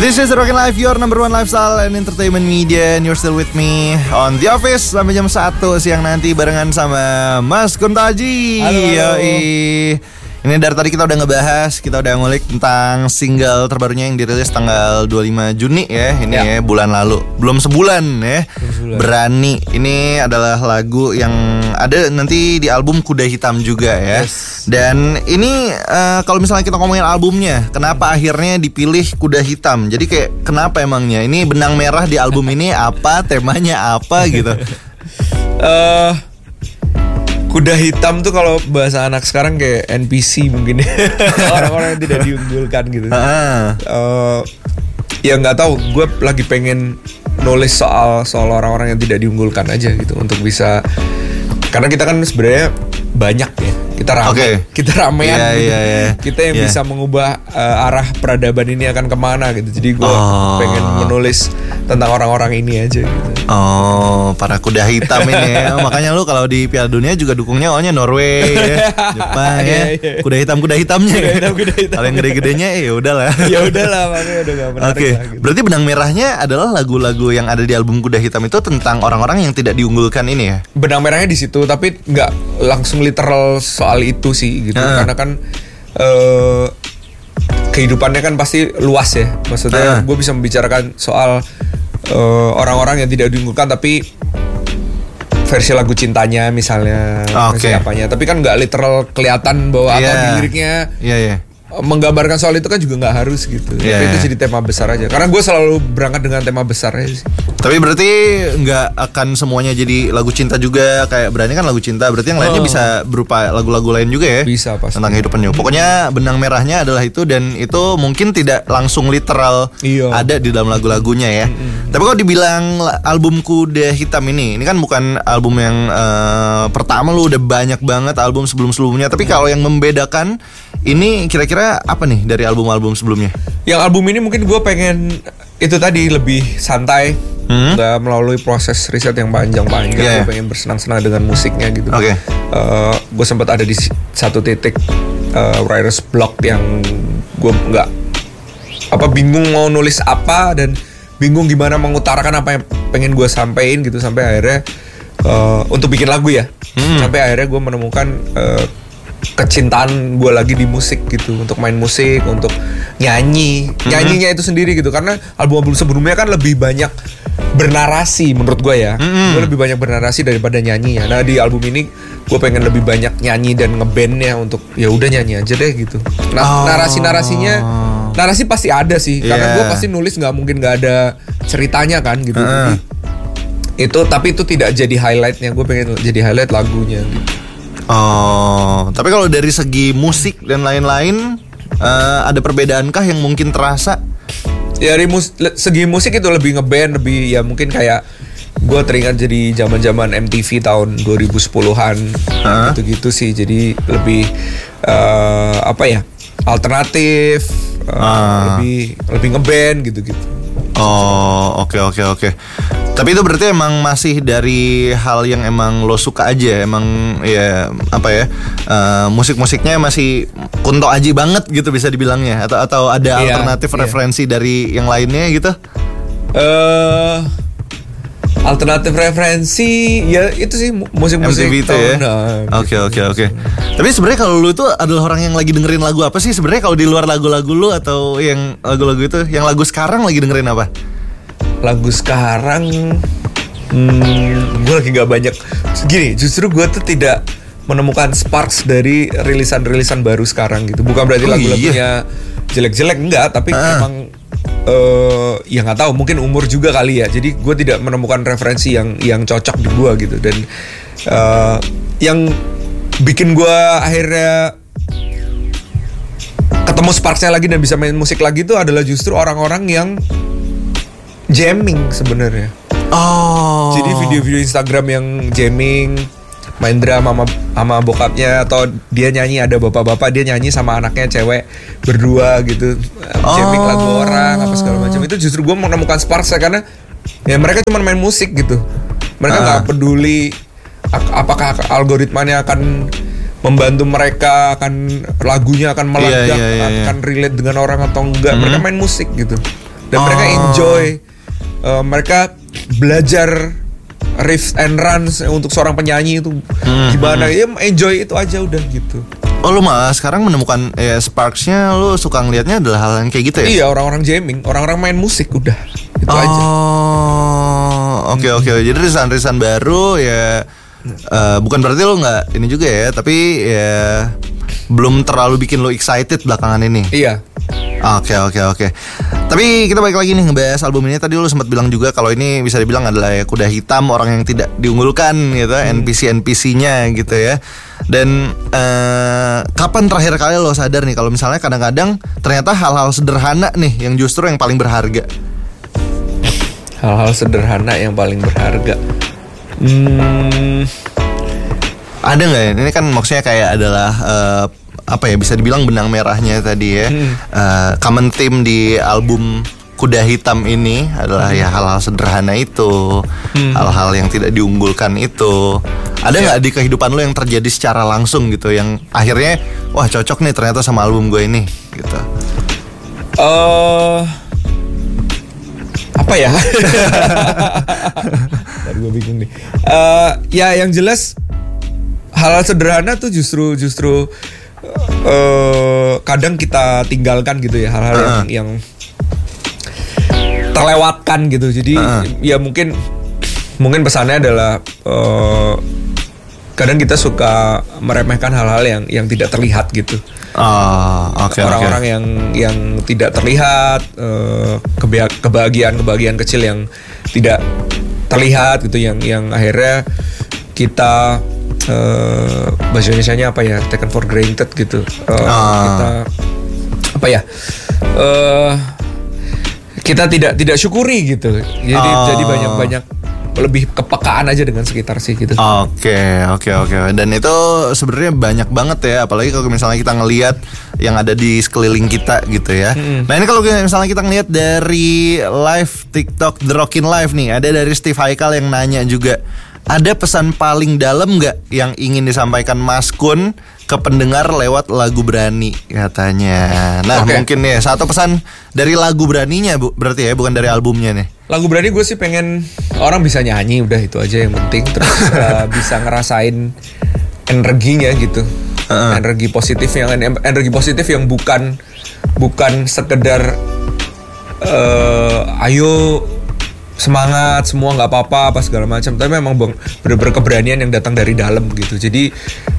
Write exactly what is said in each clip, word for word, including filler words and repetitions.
This is Rockin' Life, your number one lifestyle and entertainment media, and you're still with me on The Office sampai jam satu siang nanti barengan sama Mas Kunto Aji. Halo, halo. Yoi. Ini dari tadi kita udah ngebahas, kita udah ngulik tentang single terbarunya yang dirilis tanggal dua puluh lima Juni ya. Ini ya, ya bulan lalu. Belum sebulan ya. Sebulan. Berani. Ini adalah lagu yang ada nanti di album Kuda Hitam juga ya. Yes. Dan ini uh, kalau misalnya kita ngomongin albumnya, kenapa akhirnya dipilih Kuda Hitam? Jadi kayak kenapa emangnya? Ini benang merah di album ini apa? Temanya apa gitu? uh, Kuda hitam tuh kalau bahasa anak sekarang kayak N P C mungkin ya. Orang-orang yang tidak diunggulkan gitu. uh, Ya nggak tahu, gue lagi pengen nulis soal soal orang-orang yang tidak diunggulkan aja gitu, untuk bisa, karena kita kan sebenarnya banyak ya, kita rame, okay. kita ramean yeah, gitu. yeah, yeah. Kita yang yeah. bisa mengubah uh, arah peradaban ini akan kemana gitu. Jadi gue oh. pengen menulis tentang orang-orang ini aja gitu. Oh, para kuda hitam ini ya. Makanya lu kalau di Piala Dunia juga dukungnya ohnya Norway ya, Jepang ya. Kuda hitam kuda hitamnya. Kuda hitam kuda hitam. Kalau yang gede-gedenya ya udahlah. Ya udahlah, makanya udah gak menarik. Oke. Okay. Gitu. Berarti benang merahnya adalah lagu-lagu yang ada di album Kuda Hitam itu tentang orang-orang yang tidak diunggulkan ini ya. Benang merahnya di situ, tapi nggak langsung literal soal itu sih gitu. Uh. Karena kan uh, kehidupannya kan pasti luas ya. Maksudnya uh. gue bisa membicarakan soal Uh, orang-orang yang tidak diunggulkan tapi versi lagu cintanya misalnya, okay. versi apanya, tapi kan nggak literal kelihatan bahwa yeah. atau di liriknya yeah, yeah. menggambarkan soal itu kan juga nggak harus gitu. Yeah. Tapi itu jadi tema besar aja. Karena gue selalu berangkat dengan tema besar aja sih. Tapi berarti nggak akan semuanya jadi lagu cinta juga. Kayak Berani kan lagu cinta. Berarti yang lainnya oh. bisa berupa lagu-lagu lain juga ya. Bisa pasti. Tentang kehidupan juga. Pokoknya benang merahnya adalah itu. Dan itu mungkin tidak langsung literal Iyo. ada di dalam lagu-lagunya ya. Mm-hmm. Tapi kalau dibilang album Kuda Hitam ini, ini kan bukan album yang uh, pertama, lu udah banyak banget album sebelum-sebelumnya. Tapi kalau yang membedakan ini kira-kira apa nih dari album-album sebelumnya? Yang album ini mungkin gue pengen itu tadi lebih santai, hmm? nggak melalui proses riset yang panjang-panjang. Yeah. Gue pengen bersenang-senang dengan musiknya gitu. Oke. Okay. Uh, gue sempat ada di satu titik uh, writer's block yang gue nggak apa bingung mau nulis apa dan bingung gimana mengutarakan apa yang pengen gue sampein gitu, sampai akhirnya uh, untuk bikin lagu ya. Hmm. Sampai akhirnya gue menemukan uh, kecintaan gue lagi di musik gitu, untuk main musik, untuk nyanyi, mm-hmm. nyanyinya itu sendiri gitu. Karena album-album sebelumnya kan lebih banyak bernarasi menurut gue ya, mm-hmm. gue lebih banyak bernarasi daripada nyanyi ya. Nah di album ini gue pengen lebih banyak nyanyi dan ngebandnya, untuk ya udah nyanyi aja deh gitu. Nah oh. narasi-narasinya, narasi pasti ada sih, yeah. karena gue pasti nulis nggak mungkin nggak ada ceritanya kan gitu. Uh. Jadi, itu tapi itu tidak jadi highlightnya, gue pengen jadi highlight lagunya gitu. Oh, tapi kalau dari segi musik dan lain-lain uh, ada perbedaankah yang mungkin terasa? Ya dari mus- segi musik itu lebih ngeband, lebih ya mungkin kayak gue teringat jadi zaman-zaman M T V tahun dua ribu sepuluhan huh? gitu-gitu sih. Jadi lebih uh, apa ya, alternatif, uh, uh. lebih lebih ngeband gitu-gitu. Oh, oke okay, oke okay, oke. Okay. Tapi itu berarti emang masih dari hal yang emang lo suka aja, emang ya apa ya, uh, musik-musiknya masih Kunto Aji banget gitu bisa dibilangnya, atau atau ada yeah, alternatif yeah. referensi dari yang lainnya gitu? Uh, alternatif referensi ya itu sih musik-musik itu ya. Oke oke oke. Tapi sebenarnya kalau lu itu adalah orang yang lagi dengerin lagu apa sih sebenarnya, kalau di luar lagu-lagu lu atau yang lagu-lagu itu, yang lagu sekarang lagi dengerin apa? Lagu sekarang hmm, gue lagi gak banyak. Gini, justru gue tuh tidak menemukan sparks dari rilisan-rilisan baru sekarang gitu. Bukan berarti oh, lagu-lagunya iya. jelek-jelek, enggak. Tapi uh. emang uh, ya gak tahu, mungkin umur juga kali ya. Jadi gue tidak menemukan referensi yang yang cocok di gue gitu. Dan uh, yang bikin gue akhirnya ketemu sparksnya lagi dan bisa main musik lagi tuh adalah justru orang-orang yang jamming sebenarnya. Oh. Jadi video-video Instagram yang jamming, main drum sama, sama bokapnya, atau dia nyanyi, ada bapak-bapak dia nyanyi sama anaknya cewek berdua gitu, oh. jamming lagu orang apa segala macam. Itu justru gue menemukan sparks karena ya mereka cuma main musik gitu. Mereka nggak uh. peduli apakah algoritmanya akan membantu mereka, akan lagunya akan meledak, yeah, yeah, yeah, yeah. akan relate dengan orang atau enggak. Mm-hmm. Mereka main musik gitu. dan Oh. mereka enjoy, uh, mereka belajar riffs and runs untuk seorang penyanyi itu Hmm, gimana, ya enjoy itu aja udah gitu. Oh lu malah sekarang menemukan ya sparks-nya, lu suka ngelihatnya adalah hal yang kayak gitu ya? Iya, orang-orang jamming, orang-orang main musik udah itu oh, aja. oke oke. Jadi risan-risan baru ya, uh, bukan berarti lo nggak ini juga ya, tapi ya belum terlalu bikin lo excited belakangan ini. Iya. Oke oke oke. Tapi kita balik lagi nih ngebahas album ini. Tadi lo sempat bilang juga kalau ini bisa dibilang adalah ya kuda hitam, orang yang tidak diunggulkan gitu, hmm. N P C N P C-nya gitu ya. Dan uh, kapan terakhir kali lo sadar nih kalau misalnya kadang-kadang ternyata hal-hal sederhana nih yang justru yang paling berharga? Hal-hal sederhana yang paling berharga. Hmm. Ada nggak ya? Ini kan maksudnya kayak adalah uh, apa ya, bisa dibilang benang merahnya tadi ya. Hmm. Uh, common theme di album Kuda Hitam ini adalah hmm. ya hal-hal sederhana itu, hmm. hal-hal yang tidak diunggulkan itu. Ada nggak yeah. di kehidupan lo yang terjadi secara langsung gitu, yang akhirnya wah cocok nih ternyata sama album gue ini gitu? Uh, apa ya? Tadi gue bingung nih. Uh, ya yang jelas hal-hal sederhana tuh justru justru uh, kadang kita tinggalkan gitu ya, hal-hal uh-uh. yang, yang terlewatkan gitu. Jadi uh-uh. ya mungkin mungkin pesannya adalah uh, kadang kita suka meremehkan hal-hal yang yang tidak terlihat gitu. Oh, okay, orang-orang okay. yang yang tidak terlihat, uh, kebahagiaan-kebahagiaan kecil yang tidak terlihat gitu, yang yang akhirnya kita uh, bahasa Indonesianya apa ya, taken for granted gitu. Uh, uh. Kita apa ya? Uh, kita tidak tidak syukuri gitu. Jadi uh. jadi banyak-banyak lebih kepekaan aja dengan sekitar sih gitu. Oke, oke, oke. Dan itu sebenarnya banyak banget ya, apalagi kalau misalnya kita ngelihat yang ada di sekeliling kita gitu ya. Hmm. Nah ini kalau misalnya kita ngelihat dari live TikTok The Rockin' Live nih, ada dari Steve Haikal yang nanya juga, ada pesan paling dalam nggak yang ingin disampaikan Mas Kun ke pendengar lewat lagu Berani katanya. Nah okay. mungkin nih satu pesan dari lagu Beraninya bu, berarti ya, bukan dari albumnya nih. Lagu Berani gue sih pengen orang bisa nyanyi, udah itu aja yang penting. Terus uh, bisa ngerasain energinya gitu, uh-uh. energi positif yang energi positif yang bukan bukan sekedar uh, ayo semangat semua nggak apa-apa apa segala macam, tapi memang bener-bener keberanian yang datang dari dalam gitu. Jadi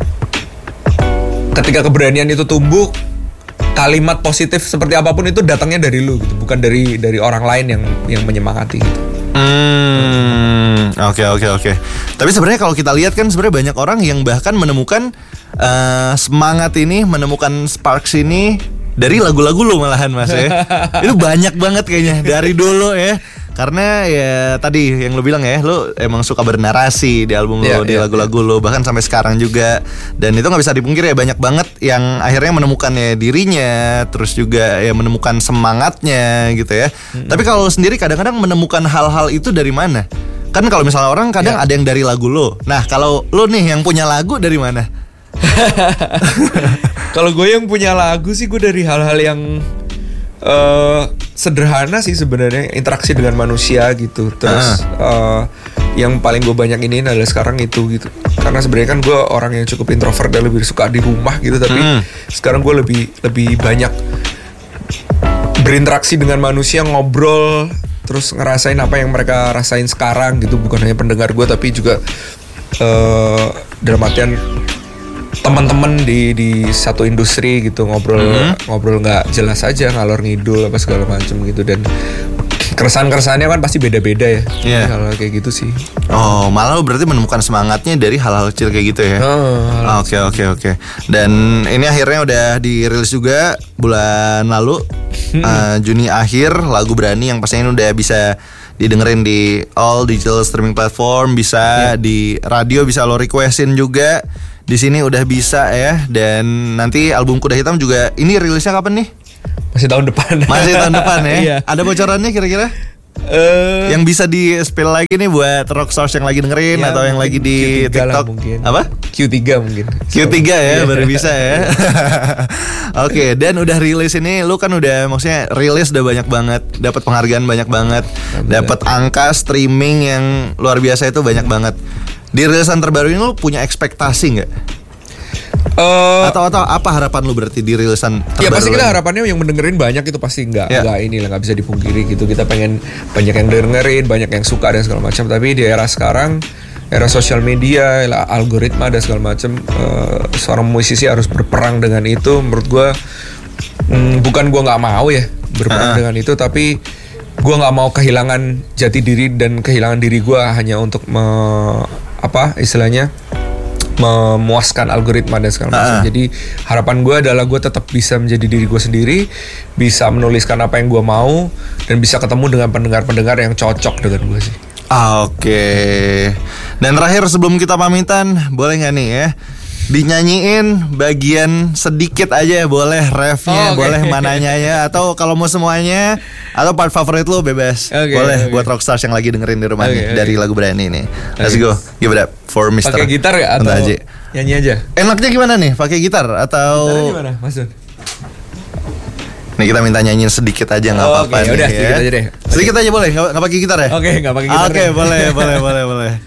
ketika keberanian itu tumbuh, kalimat positif seperti apapun itu datangnya dari lu gitu, bukan dari dari orang lain yang yang menyemangati gitu. Hmm, oke oke oke. Tapi sebenarnya kalau kita lihat kan sebenarnya banyak orang yang bahkan menemukan uh, semangat ini, menemukan sparks ini dari lagu-lagu lo malahan Mas ya. Itu banyak banget kayaknya dari dulu ya. Karena ya tadi yang lo bilang ya, lo emang suka bernarasi di album lo, yeah, di yeah, lagu-lagu yeah. lo, bahkan sampai sekarang juga. Dan itu gak bisa dipungkiri ya, banyak banget yang akhirnya menemukan ya dirinya, terus juga ya menemukan semangatnya gitu ya. Mm-hmm. Tapi kalau lo sendiri kadang-kadang menemukan hal-hal itu dari mana? Kan kalau misalnya orang kadang yeah. ada yang dari lagu lo. Nah kalau lo nih yang punya lagu dari mana? Kalau gue yang punya lagu sih, gue dari hal-hal yang Uh, sederhana sih sebenarnya, interaksi dengan manusia gitu. Terus uh. Uh, yang paling gue banyak ini adalah sekarang itu gitu. Karena sebenarnya kan gue orang yang cukup introvert dan lebih suka di rumah gitu. Tapi hmm. sekarang gue lebih lebih banyak berinteraksi dengan manusia, ngobrol, terus ngerasain apa yang mereka rasain sekarang gitu. Bukan hanya pendengar gue, tapi juga uh, dalam artian teman-teman di di satu industri gitu, ngobrol mm-hmm. ngobrol nggak jelas aja, ngalor ngidul apa segala macam gitu. Dan keresahan-keresahannya kan pasti beda-beda ya, yeah. hal-hal kayak gitu sih. Oh, malah lo berarti menemukan semangatnya dari hal-hal kecil kayak gitu ya. Oke oke oke. Dan ini akhirnya udah dirilis juga bulan lalu, hmm. uh, Juni akhir, lagu Berani yang pastinya udah bisa didengerin di all digital streaming platform, bisa yeah. di radio, bisa lo requestin juga. Di sini udah bisa ya. Dan nanti album Kuda Hitam juga ini rilisnya kapan nih? Masih tahun depan. Masih tahun depan ya. Iya. Ada bocorannya kira-kira? Eh, Yang bisa di spill lagi nih buat rockstars yang lagi dengerin ya, atau yang lagi di Q tiga lah TikTok. mungkin. Apa? Q tiga mungkin. Q tiga ya, Iya. baru bisa ya. Oke, dan udah rilis ini, lu kan udah maksudnya rilis udah banyak banget, dapat penghargaan banyak banget, dapat angka streaming yang luar biasa itu banyak banget. Di rilisan terbaru ini lu punya ekspektasi nggak? Eh, Atau atau apa harapan lu berarti di rilisan terbaru? Ya pasti kita ini? harapannya yang mendengerin banyak itu pasti nggak Ya. nggak ini lah, nggak bisa dipungkiri gitu. Kita pengen banyak yang dengerin, banyak yang suka dan segala macam. Tapi di era sekarang, era sosial media, lah, algoritma dan segala macam, eh, seorang musisi harus berperang dengan itu. Menurut gue, mm, bukan gue nggak mau ya berperang Ah. dengan itu, tapi gue nggak mau kehilangan jati diri dan kehilangan diri gue hanya untuk me, apa istilahnya memuaskan algoritma dan segala macam. Ah. Jadi harapan gue adalah gue tetap bisa menjadi diri gue sendiri, bisa menuliskan apa yang gue mau, dan bisa ketemu dengan pendengar-pendengar yang cocok dengan gue sih. Ah, oke. Dan terakhir sebelum kita pamitan, boleh nggak nih ya dinyanyiin bagian sedikit aja, boleh refnya, Oh, oke. boleh mananya ya, atau kalau mau semuanya, atau part favorit lu bebas, Oke, boleh oke. buat rockstars yang lagi dengerin di rumah Oke, nih oke. dari lagu Berani nih. Let's Oke. go, give it up for mister Pakai gitar ya atau Kunto Aji. nyanyi aja? Enaknya gimana nih, pakai gitar atau? Gitarnya gimana, Mas Don? Nih kita minta nyanyiin sedikit aja nggak Oh, apa-apa oke, nih udah, ya. sedikit aja deh. Sedikit aja boleh, nggak nggak pakai gitar ya? Oke, nggak pakai gitar Oke, deh. boleh, boleh, boleh, boleh.